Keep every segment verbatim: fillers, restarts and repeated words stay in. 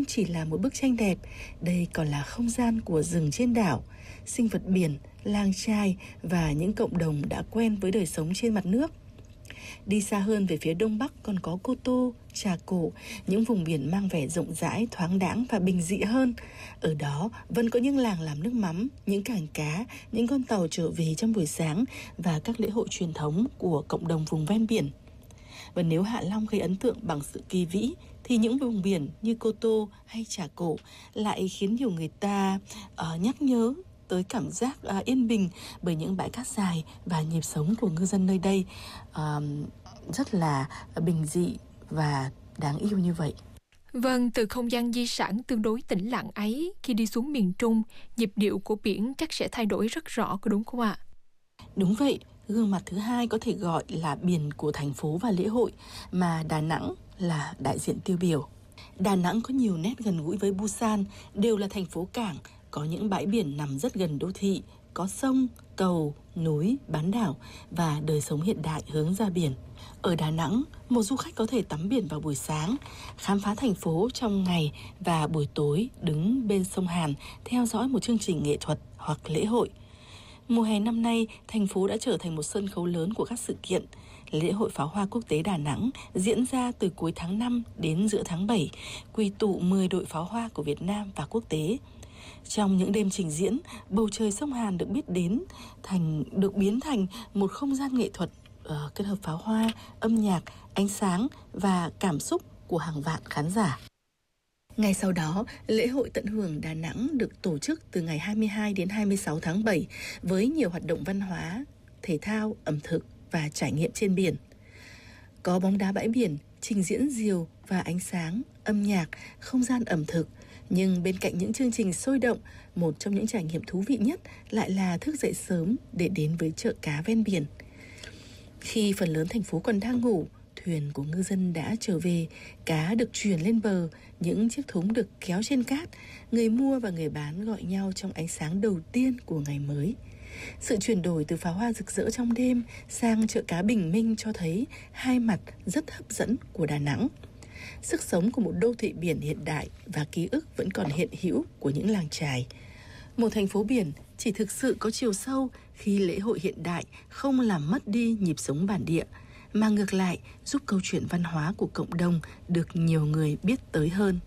chỉ là một bức tranh đẹp, đây còn là không gian của rừng trên đảo, sinh vật biển, làng chài và những cộng đồng đã quen với đời sống trên mặt nước. Đi xa hơn về phía đông bắc còn có Cô Tô, Trà Cổ, những vùng biển mang vẻ rộng rãi, thoáng đãng và bình dị hơn. Ở đó vẫn có những làng làm nước mắm, những cảng cá, những con tàu trở về trong buổi sáng và các lễ hội truyền thống của cộng đồng vùng ven biển. Và nếu Hạ Long gây ấn tượng bằng sự kỳ vĩ, thì những vùng biển như Cô Tô hay Trà Cổ lại khiến nhiều người ta uh, nhắc nhớ tới cảm giác uh, yên bình bởi những bãi cát dài và nhịp sống của ngư dân nơi đây uh, rất là bình dị và đáng yêu như vậy. Vâng, từ không gian di sản tương đối tĩnh lặng ấy, khi đi xuống miền Trung, nhịp điệu của biển chắc sẽ thay đổi rất rõ, có đúng không ạ? Đúng vậy, gương mặt thứ hai có thể gọi là biển của thành phố và lễ hội, mà Đà Nẵng là đại diện tiêu biểu. Đà Nẵng có nhiều nét gần gũi với Busan, đều là thành phố cảng, có những bãi biển nằm rất gần đô thị, có sông, cầu, núi, bán đảo và đời sống hiện đại hướng ra biển. Ở Đà Nẵng, một du khách có thể tắm biển vào buổi sáng, khám phá thành phố trong ngày và buổi tối đứng bên sông Hàn theo dõi một chương trình nghệ thuật hoặc lễ hội. Mùa hè năm nay, thành phố đã trở thành một sân khấu lớn của các sự kiện. Lễ hội pháo hoa quốc tế Đà Nẵng diễn ra từ cuối tháng năm đến giữa tháng bảy, quy tụ mười đội pháo hoa của Việt Nam và quốc tế. Trong những đêm trình diễn, bầu trời sông Hàn được biết đến thành được biến thành một không gian nghệ thuật uh, kết hợp pháo hoa, âm nhạc, ánh sáng và cảm xúc của hàng vạn khán giả. Ngay sau đó, lễ hội Tận hưởng Đà Nẵng được tổ chức từ ngày hai mươi hai đến hai mươi sáu tháng bảy với nhiều hoạt động văn hóa, thể thao, ẩm thực và trải nghiệm trên biển. Có bóng đá bãi biển, trình diễn diều và ánh sáng, âm nhạc, không gian ẩm thực. Nhưng bên cạnh những chương trình sôi động, một trong những trải nghiệm thú vị nhất lại là thức dậy sớm để đến với chợ cá ven biển. Khi phần lớn thành phố còn đang ngủ, thuyền của ngư dân đã trở về, cá được chuyển lên bờ, những chiếc thúng được kéo trên cát, người mua và người bán gọi nhau trong ánh sáng đầu tiên của ngày mới. Sự chuyển đổi từ pháo hoa rực rỡ trong đêm sang chợ cá bình minh cho thấy hai mặt rất hấp dẫn của Đà Nẵng. Sức sống của một đô thị biển hiện đại và ký ức vẫn còn hiện hữu của những làng chài. Một thành phố biển chỉ thực sự có chiều sâu khi lễ hội hiện đại không làm mất đi nhịp sống bản địa, mà ngược lại giúp câu chuyện văn hóa của cộng đồng được nhiều người biết tới hơn.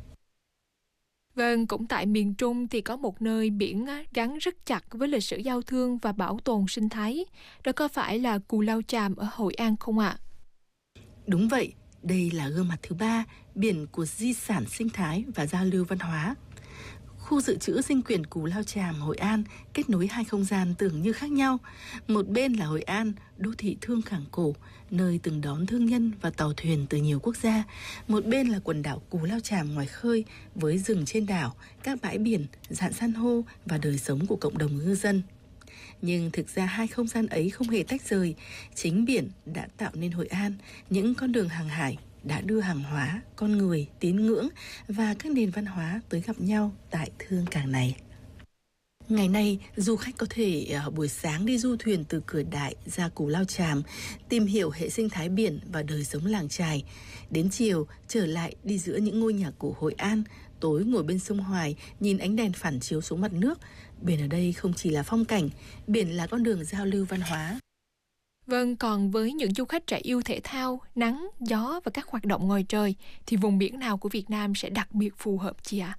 Vâng, cũng tại miền Trung thì có một nơi biển gắn rất chặt với lịch sử giao thương và bảo tồn sinh thái. Đó có phải là Cù Lao Chàm ở Hội An không ạ? Đúng vậy, đây là gương mặt thứ ba, biển của di sản sinh thái và giao lưu văn hóa. Khu dự trữ sinh quyển Cù Lao Chàm, Hội An kết nối hai không gian tưởng như khác nhau. Một bên là Hội An, đô thị thương cảng cổ, nơi từng đón thương nhân và tàu thuyền từ nhiều quốc gia. Một bên là quần đảo Cù Lao Chàm ngoài khơi, với rừng trên đảo, các bãi biển, rạn san hô và đời sống của cộng đồng ngư dân. Nhưng thực ra hai không gian ấy không hề tách rời. Chính biển đã tạo nên Hội An, những con đường hàng hải đã đưa hàng hóa, con người, tín ngưỡng và các nền văn hóa tới gặp nhau tại thương cảng này. Ngày nay, du khách có thể uh, buổi sáng đi du thuyền từ Cửa Đại ra Cù Lao Chàm, tìm hiểu hệ sinh thái biển và đời sống làng chài. Đến chiều, trở lại đi giữa những ngôi nhà cổ Hội An, tối ngồi bên sông Hoài, nhìn ánh đèn phản chiếu xuống mặt nước. Biển ở đây không chỉ là phong cảnh, biển là con đường giao lưu văn hóa. Vâng, còn với những du khách trẻ yêu thể thao, nắng, gió và các hoạt động ngoài trời, thì vùng biển nào của Việt Nam sẽ đặc biệt phù hợp chị ạ?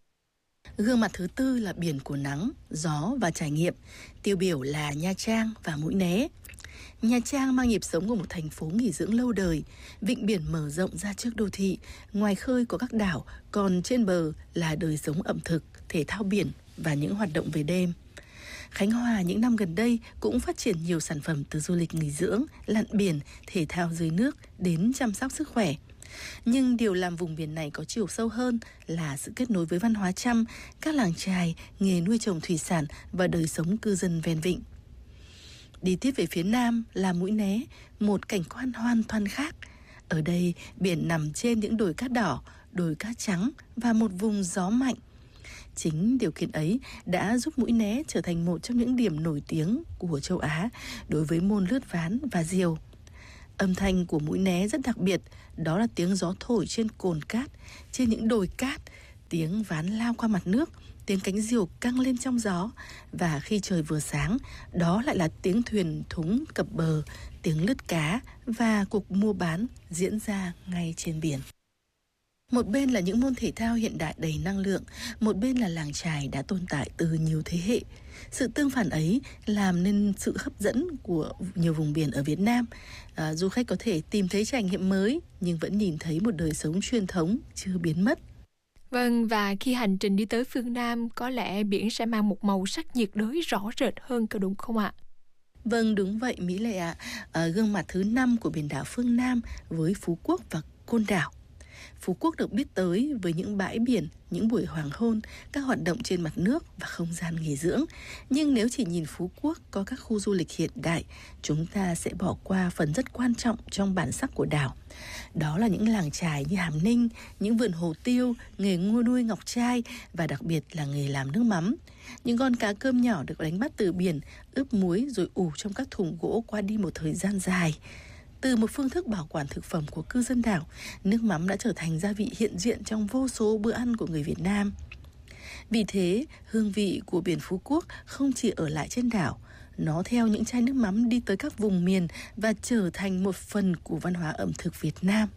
Gương mặt thứ tư là biển của nắng, gió và trải nghiệm. Tiêu biểu là Nha Trang và Mũi Né. Nha Trang mang nhịp sống của một thành phố nghỉ dưỡng lâu đời, vịnh biển mở rộng ra trước đô thị, ngoài khơi có các đảo, còn trên bờ là đời sống ẩm thực, thể thao biển và những hoạt động về đêm. Khánh Hòa những năm gần đây cũng phát triển nhiều sản phẩm từ du lịch nghỉ dưỡng, lặn biển, thể thao dưới nước đến chăm sóc sức khỏe. Nhưng điều làm vùng biển này có chiều sâu hơn là sự kết nối với văn hóa Chăm, các làng chài, nghề nuôi trồng thủy sản và đời sống cư dân ven vịnh. Đi tiếp về phía nam là Mũi Né, một cảnh quan hoàn toàn khác. Ở đây, biển nằm trên những đồi cát đỏ, đồi cát trắng và một vùng gió mạnh. Chính điều kiện ấy đã giúp Mũi Né trở thành một trong những điểm nổi tiếng của châu Á đối với môn lướt ván và diều. Âm thanh của Mũi Né rất đặc biệt, đó là tiếng gió thổi trên cồn cát, trên những đồi cát, tiếng ván lao qua mặt nước, tiếng cánh diều căng lên trong gió, và khi trời vừa sáng, đó lại là tiếng thuyền thúng cập bờ, tiếng lướt cá và cuộc mua bán diễn ra ngay trên biển. Một bên là những môn thể thao hiện đại đầy năng lượng, một bên là làng chài đã tồn tại từ nhiều thế hệ. Sự tương phản ấy làm nên sự hấp dẫn của nhiều vùng biển ở Việt Nam. À, du khách có thể tìm thấy trải nghiệm mới nhưng vẫn nhìn thấy một đời sống truyền thống chưa biến mất. Vâng, và khi hành trình đi tới phương Nam, có lẽ biển sẽ mang một màu sắc nhiệt đới rõ rệt hơn, có đúng không ạ? Vâng, đúng vậy Mỹ Lệ ạ. À, gương mặt thứ năm của biển đảo phương Nam với Phú Quốc và Côn Đảo. Phú Quốc được biết tới với những bãi biển, những buổi hoàng hôn, các hoạt động trên mặt nước và không gian nghỉ dưỡng. Nhưng nếu chỉ nhìn Phú Quốc có các khu du lịch hiện đại, chúng ta sẽ bỏ qua phần rất quan trọng trong bản sắc của đảo. Đó là những làng chài như Hàm Ninh, những vườn hồ tiêu, nghề ngô nuôi ngọc trai và đặc biệt là nghề làm nước mắm. Những con cá cơm nhỏ được đánh bắt từ biển, ướp muối rồi ủ trong các thùng gỗ qua đi một thời gian dài. Từ một phương thức bảo quản thực phẩm của cư dân đảo, nước mắm đã trở thành gia vị hiện diện trong vô số bữa ăn của người Việt Nam. Vì thế, hương vị của biển Phú Quốc không chỉ ở lại trên đảo, nó theo những chai nước mắm đi tới các vùng miền và trở thành một phần của văn hóa ẩm thực Việt Nam.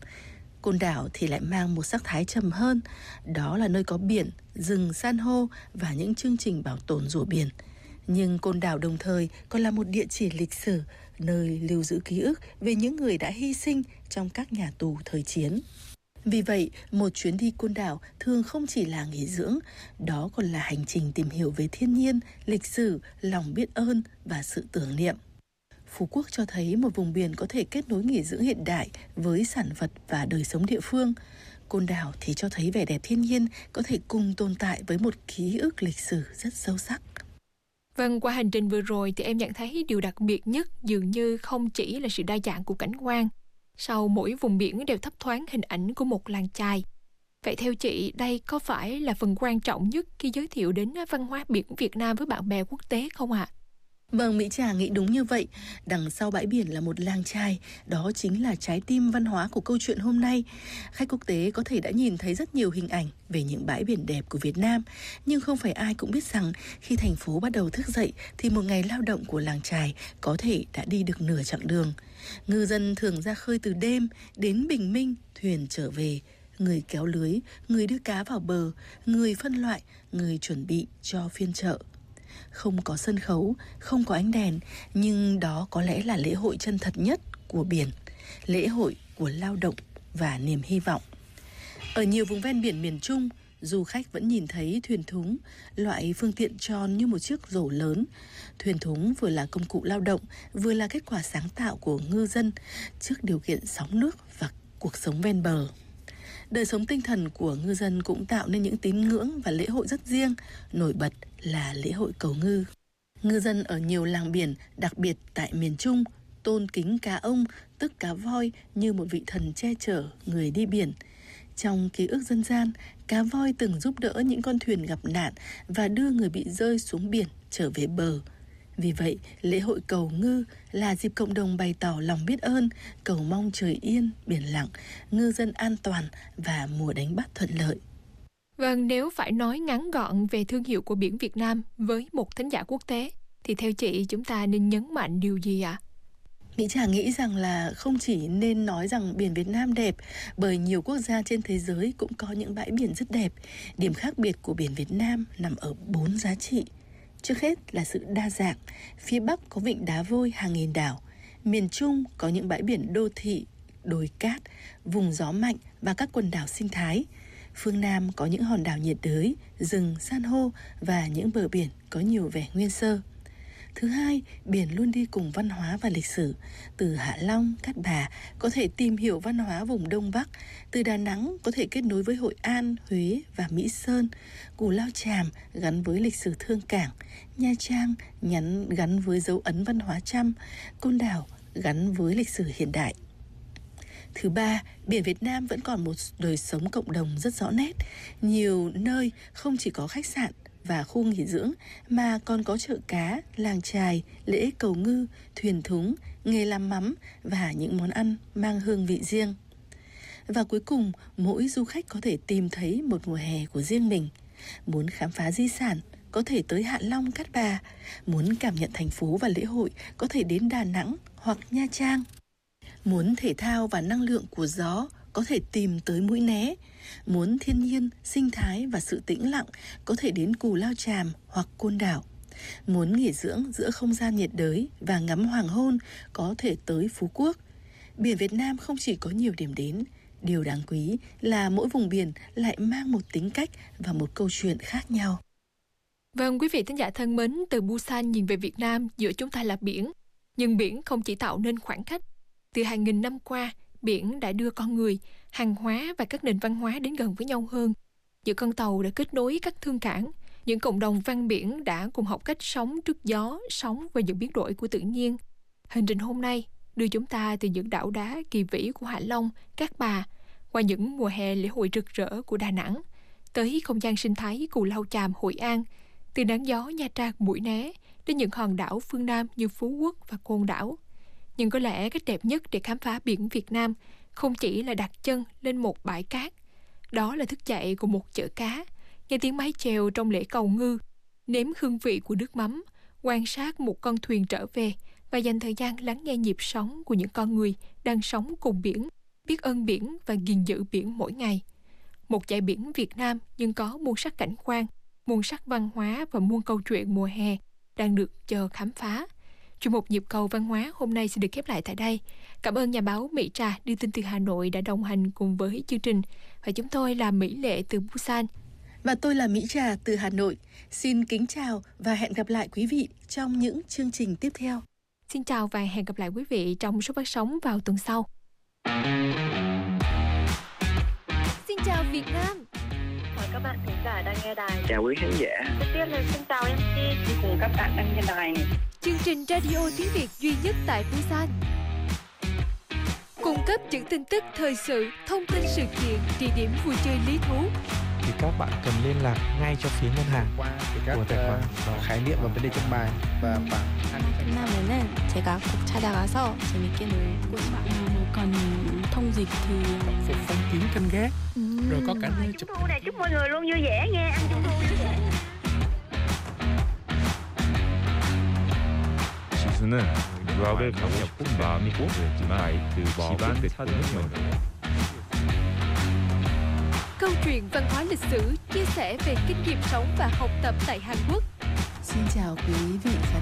Côn Đảo thì lại mang một sắc thái trầm hơn, đó là nơi có biển, rừng, san hô và những chương trình bảo tồn rùa biển. Nhưng Côn Đảo đồng thời còn là một địa chỉ lịch sử, nơi lưu giữ ký ức về những người đã hy sinh trong các nhà tù thời chiến. Vì vậy, một chuyến đi Côn Đảo thường không chỉ là nghỉ dưỡng, đó còn là hành trình tìm hiểu về thiên nhiên, lịch sử, lòng biết ơn và sự tưởng niệm. Phú Quốc cho thấy một vùng biển có thể kết nối nghỉ dưỡng hiện đại với sản vật và đời sống địa phương. Côn Đảo thì cho thấy vẻ đẹp thiên nhiên có thể cùng tồn tại với một ký ức lịch sử rất sâu sắc. Vâng, qua hành trình vừa rồi thì em nhận thấy điều đặc biệt nhất dường như không chỉ là sự đa dạng của cảnh quan. Sau mỗi vùng biển đều thấp thoáng hình ảnh của một làng chài. Vậy theo chị, đây có phải là phần quan trọng nhất khi giới thiệu đến văn hóa biển Việt Nam với bạn bè quốc tế không ạ? Vâng, Mỹ Trà nghĩ đúng như vậy. Đằng sau bãi biển là một làng chài, đó chính là trái tim văn hóa của câu chuyện hôm nay. Khách quốc tế có thể đã nhìn thấy rất nhiều hình ảnh về những bãi biển đẹp của Việt Nam, nhưng không phải ai cũng biết rằng khi thành phố bắt đầu thức dậy thì một ngày lao động của làng chài có thể đã đi được nửa chặng đường. Ngư dân thường ra khơi từ đêm, đến bình minh, thuyền trở về. Người kéo lưới, người đưa cá vào bờ, người phân loại, người chuẩn bị cho phiên chợ. Không có sân khấu, không có ánh đèn, nhưng đó có lẽ là lễ hội chân thật nhất của biển, lễ hội của lao động và niềm hy vọng. Ở nhiều vùng ven biển miền Trung, du khách vẫn nhìn thấy thuyền thúng, loại phương tiện tròn như một chiếc rổ lớn. Thuyền thúng vừa là công cụ lao động, vừa là kết quả sáng tạo của ngư dân trước điều kiện sóng nước và cuộc sống ven bờ. Đời sống tinh thần của ngư dân cũng tạo nên những tín ngưỡng và lễ hội rất riêng, nổi bật là lễ hội cầu ngư. Ngư dân ở nhiều làng biển, đặc biệt tại miền Trung, tôn kính cá ông, tức cá voi, như một vị thần che chở người đi biển. Trong ký ức dân gian, cá voi từng giúp đỡ những con thuyền gặp nạn và đưa người bị rơi xuống biển trở về bờ. Vì vậy, lễ hội cầu ngư là dịp cộng đồng bày tỏ lòng biết ơn, cầu mong trời yên, biển lặng, ngư dân an toàn và mùa đánh bắt thuận lợi. Vâng, nếu phải nói ngắn gọn về thương hiệu của biển Việt Nam với một thính giả quốc tế, thì theo chị chúng ta nên nhấn mạnh điều gì ạ? À? Mỹ Trà nghĩ rằng là không chỉ nên nói rằng biển Việt Nam đẹp, bởi nhiều quốc gia trên thế giới cũng có những bãi biển rất đẹp. Điểm khác biệt của biển Việt Nam nằm ở bốn giá trị. Trước hết là sự đa dạng. Phía Bắc có vịnh Đá Vôi hàng nghìn đảo. Miền Trung có những bãi biển đô thị, đồi cát, vùng gió mạnh và các quần đảo sinh thái. Phương Nam có những hòn đảo nhiệt đới, rừng, san hô và những bờ biển có nhiều vẻ nguyên sơ. Thứ hai, biển luôn đi cùng văn hóa và lịch sử. Từ Hạ Long, Cát Bà có thể tìm hiểu văn hóa vùng Đông Bắc. Từ Đà Nẵng có thể kết nối với Hội An, Huế và Mỹ Sơn. Cù Lao Chàm gắn với lịch sử thương cảng. Nha Trang nhắn gắn với dấu ấn văn hóa Chăm. Côn Đảo gắn với lịch sử hiện đại. Thứ ba, biển Việt Nam vẫn còn một đời sống cộng đồng rất rõ nét. Nhiều nơi không chỉ có khách sạn và khu nghỉ dưỡng mà còn có chợ cá, làng chài, lễ cầu ngư, thuyền thúng, nghề làm mắm và những món ăn mang hương vị riêng. Và cuối cùng, mỗi du khách có thể tìm thấy một mùa hè của riêng mình. Muốn khám phá di sản, có thể tới Hạ Long, Cát Bà. Muốn cảm nhận thành phố và lễ hội, có thể đến Đà Nẵng hoặc Nha Trang. Muốn thể thao và năng lượng của gió, có thể tìm tới Mũi Né. Muốn thiên nhiên, sinh thái và sự tĩnh lặng, có thể đến Cù Lao Chàm hoặc Côn Đảo. Muốn nghỉ dưỡng giữa không gian nhiệt đới và ngắm hoàng hôn, có thể tới Phú Quốc. Biển Việt Nam không chỉ có nhiều điểm đến, điều đáng quý là mỗi vùng biển lại mang một tính cách và một câu chuyện khác nhau. Vâng, quý vị thính giả thân mến, từ Busan nhìn về Việt Nam, giữa chúng ta là biển. Nhưng biển không chỉ tạo nên khoảng cách. Từ hàng nghìn năm qua, biển đã đưa con người, hàng hóa và các nền văn hóa đến gần với nhau hơn. Những con tàu đã kết nối các thương cảng. Những cộng đồng ven biển đã cùng học cách sống trước gió, sóng và những biến đổi của tự nhiên. Hành trình hôm nay đưa chúng ta từ những đảo đá kỳ vĩ của Hạ Long, Cát Bà, qua những mùa hè lễ hội rực rỡ của Đà Nẵng, tới không gian sinh thái Cù Lao Chàm, Hội An, từ nắng gió Nha Trang, Mũi Né đến những hòn đảo phương Nam như Phú Quốc và Côn Đảo. Nhưng có lẽ cách đẹp nhất để khám phá biển Việt Nam không chỉ là đặt chân lên một bãi cát, đó là thức dậy của một chợ cá, nghe tiếng mái chèo trong lễ cầu ngư, nếm hương vị của nước mắm, quan sát một con thuyền trở về và dành thời gian lắng nghe nhịp sống của những con người đang sống cùng biển, biết ơn biển và gìn giữ biển mỗi ngày. Một dải biển Việt Nam nhưng có muôn sắc cảnh quan, muôn sắc văn hóa và muôn câu chuyện mùa hè đang được chờ khám phá. Chuyên mục Nhịp cầu văn hóa hôm nay sẽ được khép lại tại đây. Cảm ơn nhà báo Mỹ Trà đưa tin từ Hà Nội đã đồng hành cùng với chương trình. Và chúng tôi là Mỹ Lệ từ Busan. Và tôi là Mỹ Trà từ Hà Nội. Xin kính chào và hẹn gặp lại quý vị trong những chương trình tiếp theo. Xin chào và hẹn gặp lại quý vị trong số phát sóng vào tuần sau. Xin chào Việt Nam. Chào các bạn thính giả đang nghe đài. Chào quý khán giả. Đầu tiên là xin chào em xê cùng các bạn đang nghe đài. Chương trình radio tiếng Việt duy nhất tại Busan. Cung cấp những tin tức thời sự, thông tin sự kiện, địa điểm vui chơi lý thú. Thì các bạn cần liên lạc ngay cho phía ngân hàng qua các của tài khoản uh, khái niệm và vấn đề trong bài và bảng. 끝나면은 제가 꼭 찾아가서 재밌게 놀고 싶어요. còn thông dịch thì phục phong kiến canh gác, uhm. rồi có cả nơi chúc thu này chúc mọi người luôn vui vẻ nghe, ăn trung thu vui vẻ. 지수는 유학을 가고 싶은 마음이 꼭 있지만 그 집안 찾는 거예요. Câu chuyện văn hóa lịch sử chia sẻ về kinh nghiệm sống và học tập tại Hàn Quốc. Xin chào quý vị khán